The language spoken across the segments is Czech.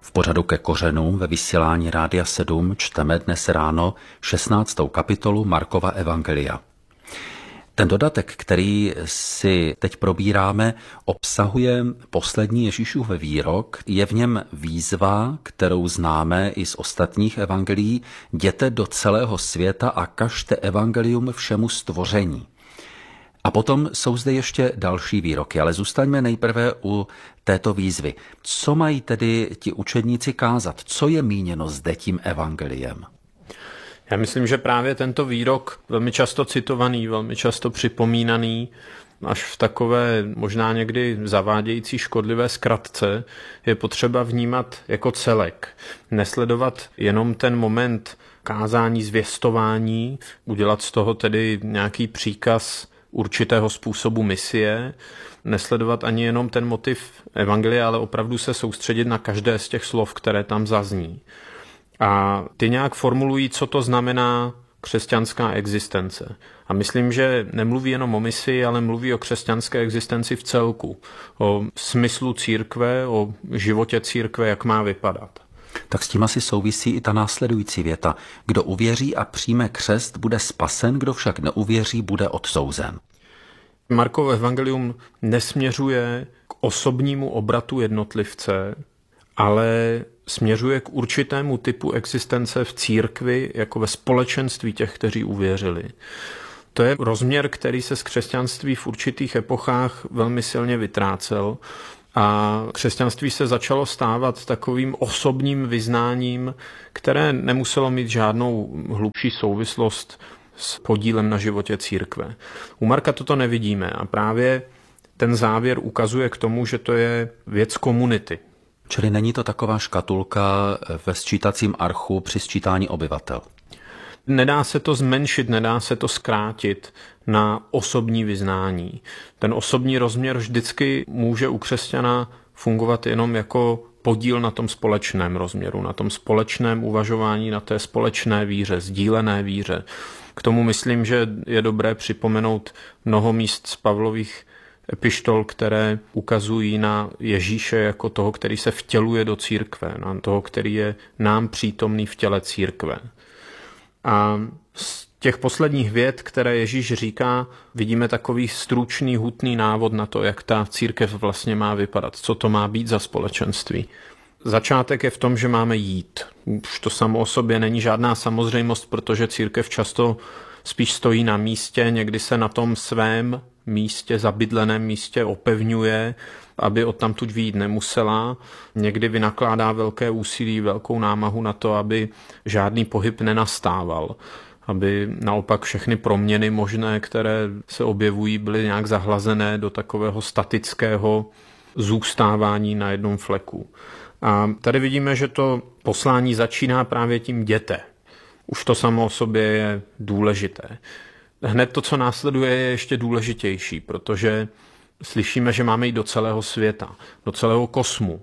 V pořadu Ke kořenům ve vysílání Rádia 7 čteme dnes ráno 16. kapitolu Markova evangelia. Ten dodatek, který si teď probíráme, obsahuje poslední Ježíšův výrok. Je v něm výzva, kterou známe i z ostatních evangelií: jděte do celého světa a kažte evangelium všemu stvoření. A potom jsou zde ještě další výroky, ale zůstaňme nejprve u této výzvy. Co mají tedy ti učedníci kázat? Co je míněno zde tím evangeliem? Já myslím, že právě tento výrok, velmi často citovaný, velmi často připomínaný, až v takové možná někdy zavádějící škodlivé zkratce, je potřeba vnímat jako celek. Nesledovat jenom ten moment kázání, zvěstování, udělat z toho tedy nějaký příkaz určitého způsobu misie, nesledovat ani jenom ten motiv evangelia, ale opravdu se soustředit na každé z těch slov, které tam zazní. A ty nějak formulují, co to znamená křesťanská existence. A myslím, že nemluví jenom o misi, ale mluví o křesťanské existenci v celku, o smyslu církve, o životě církve, jak má vypadat. Tak s tím asi souvisí i ta následující věta. Kdo uvěří a přijme křest, bude spasen, kdo však neuvěří, bude odsouzen. Markovo evangelium nesměřuje k osobnímu obratu jednotlivce, ale směřuje k určitému typu existence v církvi, jako ve společenství těch, kteří uvěřili. To je rozměr, který se z křesťanství v určitých epochách velmi silně vytrácel a křesťanství se začalo stávat takovým osobním vyznáním, které nemuselo mít žádnou hlubší souvislost s podílem na životě církve. U Marka toto nevidíme a právě ten závěr ukazuje k tomu, že to je věc komunity. Čili není to taková škatulka ve sčítacím archu při sčítání obyvatel? Nedá se to zmenšit, nedá se to zkrátit na osobní vyznání. Ten osobní rozměr vždycky může u křesťana fungovat jenom jako podíl na tom společném rozměru, na tom společném uvažování, na té společné víře, sdílené víře. K tomu myslím, že je dobré připomenout mnoho míst z Pavlových epištol, které ukazují na Ježíše jako toho, který se vtěluje do církve, na toho, který je nám přítomný v těle církve. A z těch posledních vět, které Ježíš říká, vidíme takový stručný, hutný návod na to, jak ta církev vlastně má vypadat, co to má být za společenství. Začátek je v tom, že máme jít. Už to samo o sobě není žádná samozřejmost, protože církev často spíš stojí na místě, někdy se na tom svém místě, zabydleném místě opevňuje, aby odtamtud vyjít nemusela. Někdy vynakládá velké úsilí, velkou námahu na to, aby žádný pohyb nenastával. Aby naopak všechny proměny možné, které se objevují, byly nějak zahlazené do takového statického zůstávání na jednom fleku. A tady vidíme, že to poslání začíná právě tím jděte. Už to samo o sobě je důležité. Hned to, co následuje, je ještě důležitější, protože slyšíme, že máme jít do celého světa, do celého kosmu.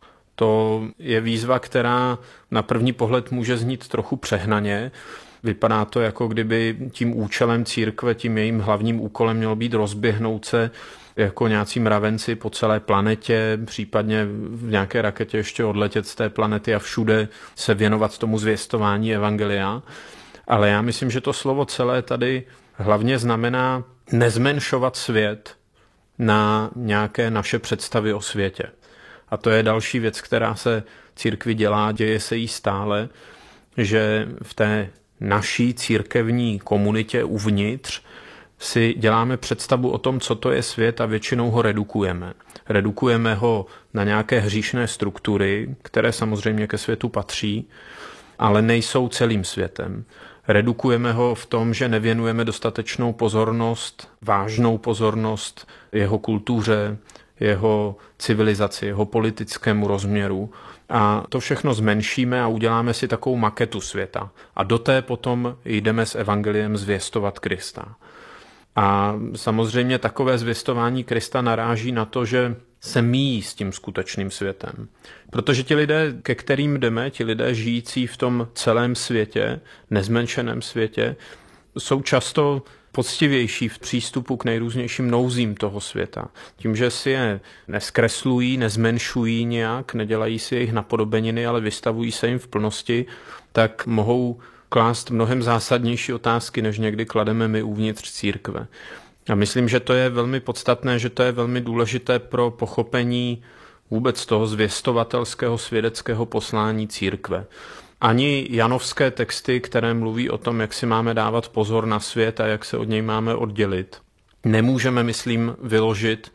To je výzva, která na první pohled může znít trochu přehnaně. Vypadá to, jako kdyby tím účelem církve, tím jejím hlavním úkolem mělo být rozběhnout se jako nějací mravenci po celé planetě, případně v nějaké raketě ještě odletět z té planety a všude se věnovat tomu zvěstování evangelia. Ale já myslím, že to slovo celé tady hlavně znamená nezmenšovat svět na nějaké naše představy o světě. A to je další věc, která se církvi dělá, děje se jí stále, že v té naší církevní komunitě uvnitř si děláme představu o tom, co to je svět a většinou ho redukujeme. Redukujeme ho na nějaké hříšné struktury, které samozřejmě ke světu patří, ale nejsou celým světem. Redukujeme ho v tom, že nevěnujeme dostatečnou pozornost, vážnou pozornost jeho kultuře, jeho civilizaci, jeho politickému rozměru. A to všechno zmenšíme a uděláme si takovou maketu světa. A do té potom jdeme s evangeliem zvěstovat Krista. A samozřejmě takové zvěstování Krista naráží na to, že se míjí s tím skutečným světem. Protože ti lidé, ke kterým jdeme, ti lidé žijící v tom celém světě, nezmenšeném světě, jsou často poctivější v přístupu k nejrůznějším nouzím toho světa. Tím, že si je neskreslují, nezmenšují nějak, nedělají si jejich napodobeniny, ale vystavují se jim v plnosti, tak mohou klást mnohem zásadnější otázky, než někdy klademe my uvnitř církve. A myslím, že to je velmi podstatné, že to je velmi důležité pro pochopení vůbec toho zvěstovatelského svědeckého poslání církve. Ani janovské texty, které mluví o tom, jak si máme dávat pozor na svět a jak se od něj máme oddělit, nemůžeme, myslím, vyložit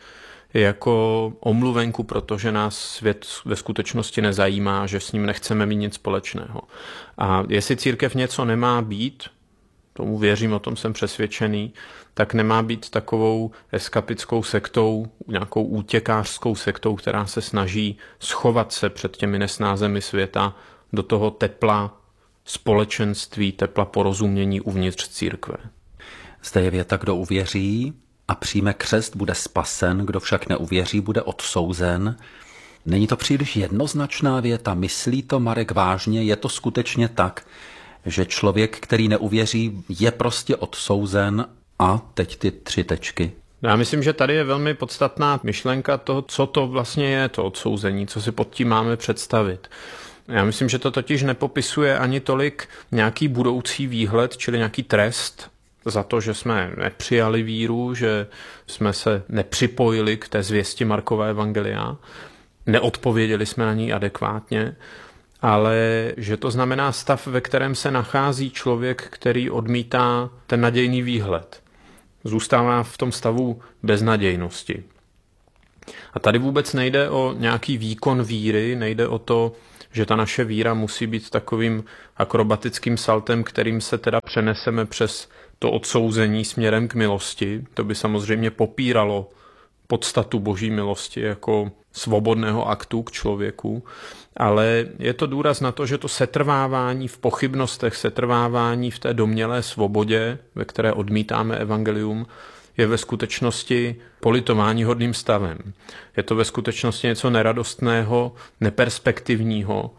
jako omluvenku, protože nás svět ve skutečnosti nezajímá, že s ním nechceme mít nic společného. A jestli církev něco nemá být, tomu věřím, o tom jsem přesvědčený, tak nemá být takovou eskapickou sektou, nějakou útěkářskou sektou, která se snaží schovat se před těmi nesnázemi světa do toho tepla společenství, tepla porozumění uvnitř církve. Zde je věta, kdo uvěří a přijme křest, bude spasen, kdo však neuvěří, bude odsouzen. Není to příliš jednoznačná věta? Myslí to Marek vážně? Je to skutečně tak, že člověk, který neuvěří, je prostě odsouzen? A teď ty 3 tečky. Já myslím, že tady je velmi podstatná myšlenka toho, co to vlastně je to odsouzení, co si pod tím máme představit. Já myslím, že to totiž nepopisuje ani tolik nějaký budoucí výhled, čili nějaký trest za to, že jsme nepřijali víru, že jsme se nepřipojili k té zvěsti Markova evangelia, neodpověděli jsme na ní adekvátně, ale že to znamená stav, ve kterém se nachází člověk, který odmítá ten nadějný výhled. Zůstává v tom stavu beznadějnosti. A tady vůbec nejde o nějaký výkon víry, nejde o to, že ta naše víra musí být takovým akrobatickým saltem, kterým se teda přeneseme přes to odsouzení směrem k milosti. To by samozřejmě popíralo podstatu boží milosti jako svobodného aktu k člověku, ale je to důraz na to, že to setrvávání v pochybnostech, setrvávání v té domnělé svobodě, ve které odmítáme evangelium, je ve skutečnosti politováníhodným stavem. Je to ve skutečnosti něco neradostného, neperspektivního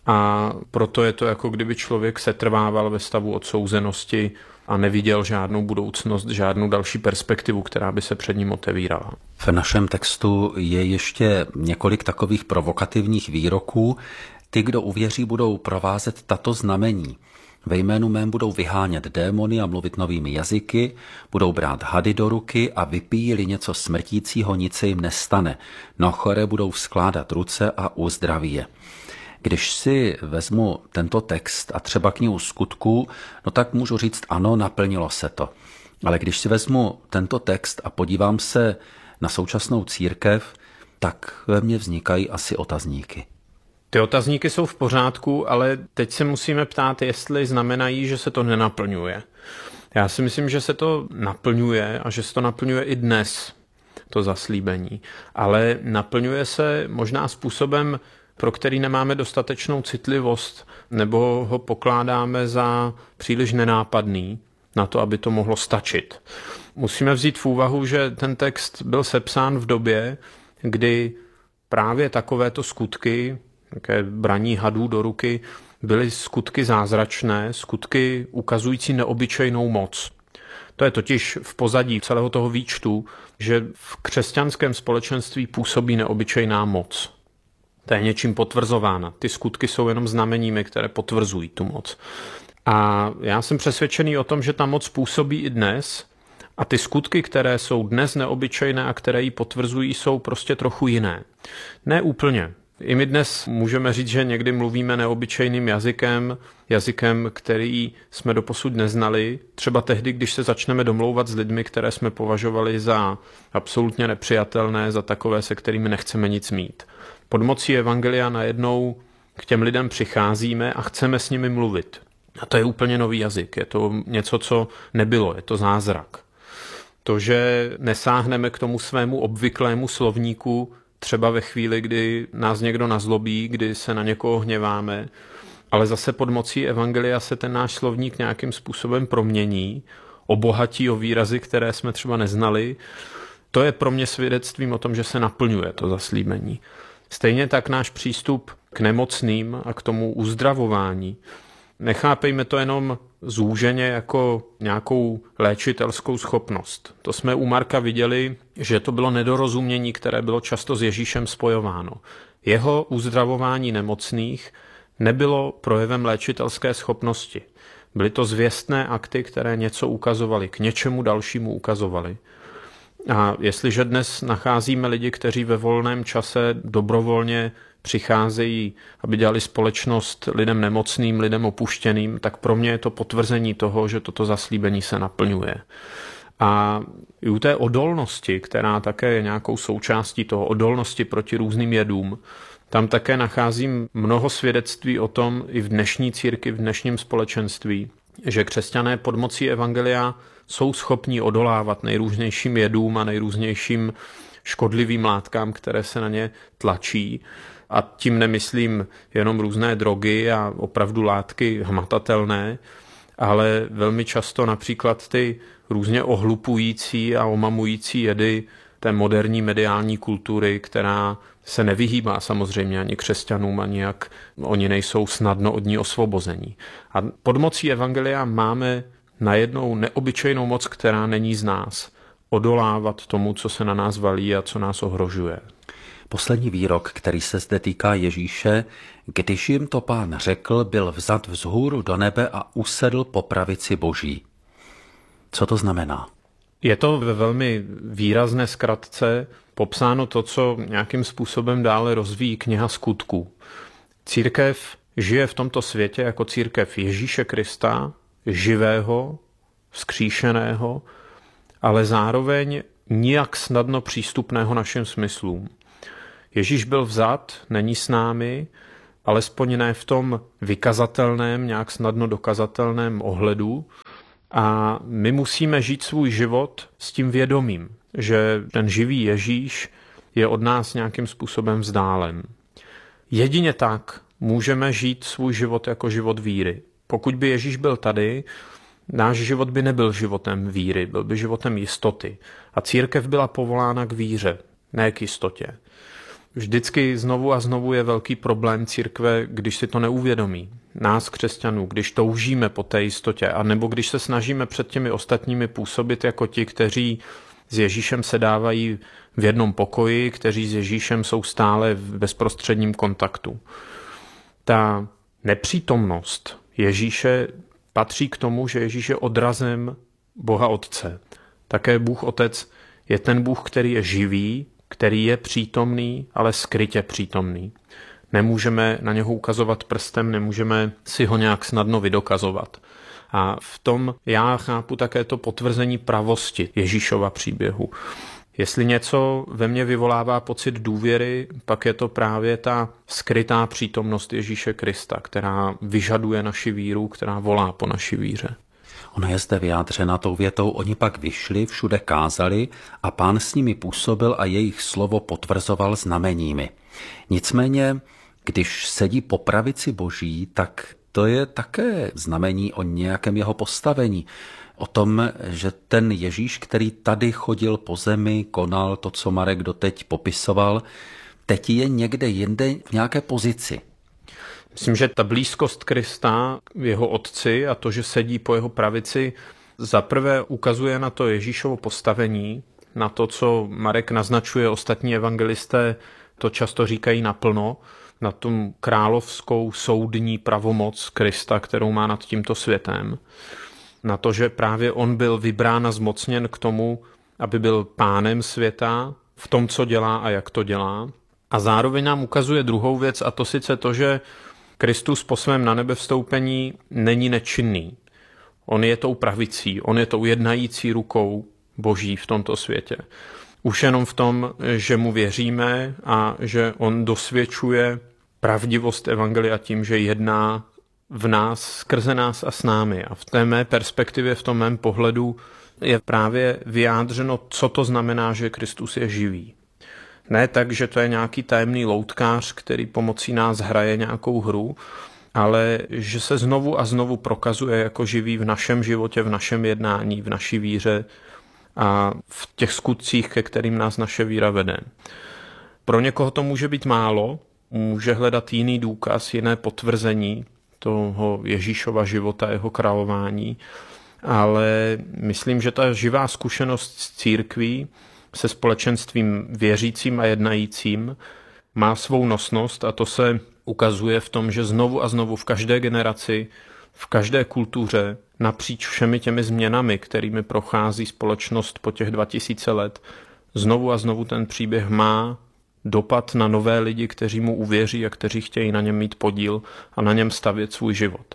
a proto je to, jako kdyby člověk setrvával ve stavu odsouzenosti a neviděl žádnou budoucnost, žádnou další perspektivu, která by se před ním otevírala. V našem textu je ještě několik takových provokativních výroků. Ty, kdo uvěří, budou provázet tato znamení. Ve jménu mém budou vyhánět démony a mluvit novými jazyky, budou brát hady do ruky a vypíjí-li něco smrtícího, nic se jim nestane. Na chore budou vzkládat ruce a uzdraví je. Když si vezmu tento text a třeba knihu Skutků, no tak můžu říct ano, naplnilo se to. Ale když si vezmu tento text a podívám se na současnou církev, tak ve mně vznikají asi otazníky. Ty otazníky jsou v pořádku, ale teď se musíme ptát, jestli znamenají, že se to nenaplňuje. Já si myslím, že se to naplňuje a že se to naplňuje i dnes, to zaslíbení. Ale naplňuje se možná způsobem, pro který nemáme dostatečnou citlivost, nebo ho pokládáme za příliš nenápadný na to, aby to mohlo stačit. Musíme vzít v úvahu, že ten text byl sepsán v době, kdy právě takovéto skutky, také braní hadů do ruky, byly skutky zázračné, skutky ukazující neobyčejnou moc. To je totiž v pozadí celého toho výčtu, že v křesťanském společenství působí neobyčejná moc. To je něčím potvrzována. Ty skutky jsou jenom znameními, které potvrzují tu moc. A já jsem přesvědčený o tom, že ta moc působí i dnes a ty skutky, které jsou dnes neobyčejné a které ji potvrzují, jsou prostě trochu jiné. Ne úplně. I my dnes můžeme říct, že někdy mluvíme neobyčejným jazykem, který jsme doposud neznali, třeba tehdy, když se začneme domlouvat s lidmi, které jsme považovali za absolutně nepřijatelné, za takové, se kterými nechceme nic mít. Pod mocí evangelia najednou k těm lidem přicházíme a chceme s nimi mluvit. A to je úplně nový jazyk, je to něco, co nebylo, je to zázrak. To, že nesáhneme k tomu svému obvyklému slovníku, třeba ve chvíli, kdy nás někdo nazlobí, kdy se na někoho hněváme, ale zase pod mocí evangelia se ten náš slovník nějakým způsobem promění, obohatí o výrazy, které jsme třeba neznali. To je pro mě svědectvím o tom, že se naplňuje to zaslíbení. Stejně tak náš přístup k nemocným a k tomu uzdravování Nechápejme to jenom zúženě jako nějakou léčitelskou schopnost. To jsme u Marka viděli, že to bylo nedorozumění, které bylo často s Ježíšem spojováno. Jeho uzdravování nemocných nebylo projevem léčitelské schopnosti. Byly to zvěstné akty, které něco ukazovaly, k něčemu dalšímu ukazovaly. A jestliže dnes nacházíme lidi, kteří ve volném čase dobrovolně přicházejí, aby dělali společnost lidem nemocným, lidem opuštěným, tak pro mě je to potvrzení toho, že toto zaslíbení se naplňuje. A i u té odolnosti, která také je nějakou součástí toho, odolnosti proti různým jedům, tam také nacházím mnoho svědectví o tom i v dnešní církvi, v dnešním společenství, že křesťané pod mocí evangelia jsou schopni odolávat nejrůznějším jedům a nejrůznějším škodlivým látkám, které se na ně tlačí. A tím nemyslím jenom různé drogy a opravdu látky hmatatelné, ale velmi často například ty různě ohlupující a omamující jedy té moderní mediální kultury, která se nevyhýbá samozřejmě ani křesťanům, ani jak oni nejsou snadno od ní osvobození. A pod mocí evangelia máme najednou neobyčejnou moc, která není z nás, odolávat tomu, co se na nás valí a co nás ohrožuje. Poslední výrok, který se zde týká Ježíše, když jim to Pán řekl, byl vzat vzhůru do nebe a usedl po pravici Boží. Co to znamená? Je to ve velmi výrazné zkratce popsáno to, co nějakým způsobem dále rozvíjí kniha Skutků. Církev žije v tomto světě jako církev Ježíše Krista, živého, vzkříšeného, ale zároveň nijak snadno přístupného našim smyslům. Ježíš byl vzat, není s námi, alespoň ne v tom vykazatelném, nějak snadno dokazatelném ohledu. A my musíme žít svůj život s tím vědomím, že ten živý Ježíš je od nás nějakým způsobem vzdálen. Jedině tak můžeme žít svůj život jako život víry. Pokud by Ježíš byl tady, náš život by nebyl životem víry, byl by životem jistoty. A církev byla povolána k víře, ne k jistotě. Vždycky znovu a znovu je velký problém církve, když si to neuvědomí. Nás, křesťanů, když toužíme po té jistotě, anebo když se snažíme před těmi ostatními působit jako ti, kteří s Ježíšem sedávají v jednom pokoji, kteří s Ježíšem jsou stále v bezprostředním kontaktu. Ta nepřítomnost Ježíše patří k tomu, že Ježíš je odrazem Boha Otce. Také Bůh Otec je ten Bůh, který je živý, který je přítomný, ale skrytě přítomný. Nemůžeme na něho ukazovat prstem, nemůžeme si ho nějak snadno vydokazovat. A v tom já chápu také to potvrzení pravosti Ježíšova příběhu. Jestli něco ve mně vyvolává pocit důvěry, pak je to právě ta skrytá přítomnost Ježíše Krista, která vyžaduje naši víru, která volá po naší víře. Ona je zde vyjádřena tou větou, oni pak vyšli, všude kázali a Pán s nimi působil a jejich slovo potvrzoval znameními. Nicméně, když sedí po pravici Boží, tak to je také znamení o nějakém jeho postavení. O tom, že ten Ježíš, který tady chodil po zemi, konal to, co Marek doteď popisoval, teď je někde jinde v nějaké pozici. Myslím, že ta blízkost Krista, jeho otci a to, že sedí po jeho pravici, zaprvé ukazuje na to Ježíšovo postavení, na to, co Marek naznačuje, ostatní evangelisté to často říkají naplno, na tu královskou soudní pravomoc Krista, kterou má nad tímto světem. Na to, že právě on byl vybrán a zmocněn k tomu, aby byl pánem světa v tom, co dělá a jak to dělá. A zároveň nám ukazuje druhou věc, a to sice to, že Kristus po svém na nebe vstoupení není nečinný. On je tou pravicí, on je tou jednající rukou Boží v tomto světě. Už jenom v tom, že mu věříme a že on dosvědčuje pravdivost evangelia tím, že jedná v nás, skrze nás a s námi. A v té mé perspektivě, v tom mém pohledu je právě vyjádřeno, co to znamená, že Kristus je živý. Ne tak, že to je nějaký tajemný loutkář, který pomocí nás hraje nějakou hru, ale že se znovu a znovu prokazuje jako živý v našem životě, v našem jednání, v naší víře a v těch skutcích, ke kterým nás naše víra vede. Pro někoho to může být málo, může hledat jiný důkaz, jiné potvrzení toho Ježíšova života, jeho králování, ale myslím, že ta živá zkušenost s církví, se společenstvím věřícím a jednajícím, má svou nosnost a to se ukazuje v tom, že znovu a znovu v každé generaci, v každé kultuře, napříč všemi těmi změnami, kterými prochází společnost po těch 2000 let, znovu a znovu ten příběh má dopad na nové lidi, kteří mu uvěří a kteří chtějí na něm mít podíl a na něm stavět svůj život.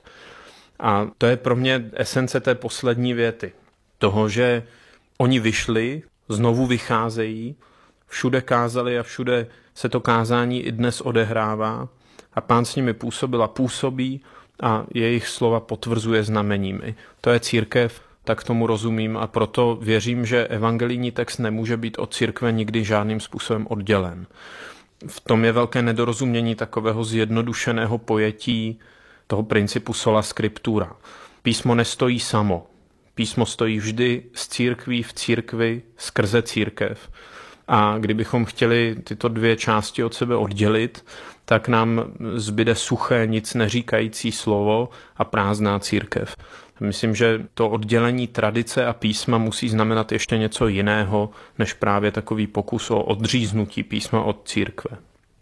A to je pro mě esence té poslední věty. Toho, že oni vyšli, znovu vycházejí, všude kázali a všude se to kázání i dnes odehrává a Pán s nimi působil a působí a jejich slova potvrzuje znameními. To je církev, tak tomu rozumím a proto věřím, že evangelijní text nemůže být od církve nikdy žádným způsobem oddělen. V tom je velké nedorozumění takového zjednodušeného pojetí toho principu sola scriptura. Písmo nestojí samo. Písmo stojí vždy z církví v církvi skrze církev. A kdybychom chtěli tyto dvě části od sebe oddělit, tak nám zbyde suché, nic neříkající slovo a prázdná církev. Myslím, že to oddělení tradice a písma musí znamenat ještě něco jiného, než právě takový pokus o odříznutí písma od církve.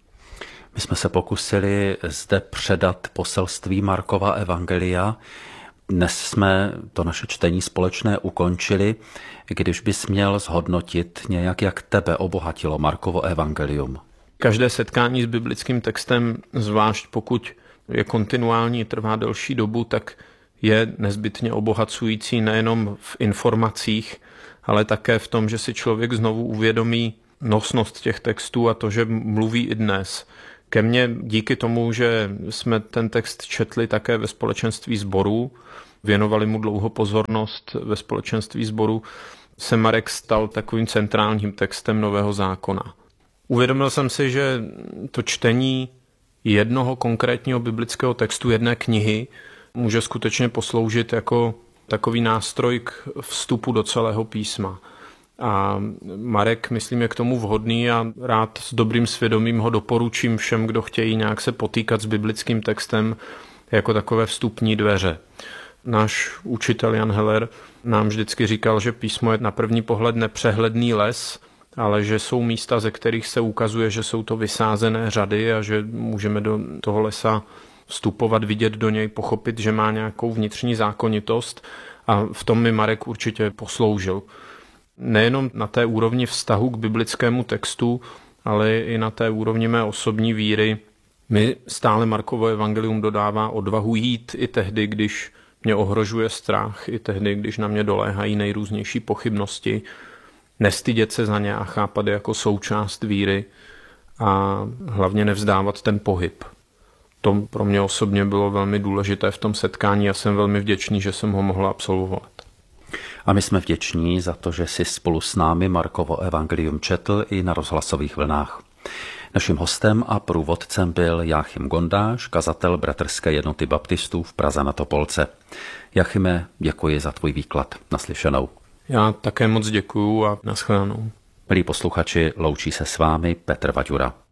My jsme se pokusili zde předat poselství Markova evangelia. Dnes jsme to naše čtení společné ukončili. Když bys měl zhodnotit nějak, jak tebe obohatilo Markovo evangelium? Každé setkání s biblickým textem, zvlášť pokud je kontinuální, trvá delší dobu, tak je nezbytně obohacující nejenom v informacích, ale také v tom, že si člověk znovu uvědomí nosnost těch textů a to, že mluví i dnes. Ke mně díky tomu, že jsme ten text četli také ve společenství sborů, věnovali mu dlouho pozornost ve společenství sboru, se Marek stal takovým centrálním textem Nového zákona. Uvědomil jsem si, že to čtení jednoho konkrétního biblického textu, jedné knihy, může skutečně posloužit jako takový nástroj k vstupu do celého písma. A Marek, myslím, je k tomu vhodný a rád s dobrým svědomím ho doporučím všem, kdo chtějí nějak se potýkat s biblickým textem jako takové vstupní dveře. Náš učitel Jan Heller nám vždycky říkal, že písmo je na první pohled nepřehledný les, ale že jsou místa, ze kterých se ukazuje, že jsou to vysázené řady a že můžeme do toho lesa vstupovat, vidět do něj, pochopit, že má nějakou vnitřní zákonitost a v tom mi Marek určitě posloužil. Nejenom na té úrovni vztahu k biblickému textu, ale i na té úrovni mé osobní víry mi stále Markovo evangelium dodává odvahu jít i tehdy, když mě ohrožuje strach, i tehdy, když na mě doléhají nejrůznější pochybnosti, nestydět se za ně a chápat je jako součást víry a hlavně nevzdávat ten pohyb. To pro mě osobně bylo velmi důležité v tom setkání a jsem velmi vděčný, že jsem ho mohl absolvovat. A my jsme vděční za to, že jsi spolu s námi Markovo evangelium četl i na rozhlasových vlnách. Naším hostem a průvodcem byl Jáchym Gondáš, kazatel Bratrské jednoty baptistů v Praze na Topolce. Jáchyme, děkuji za tvůj výklad. Naslyšenou. Já také moc děkuju a nashledanou. Milí posluchači, loučí se s vámi Petr Vaďura.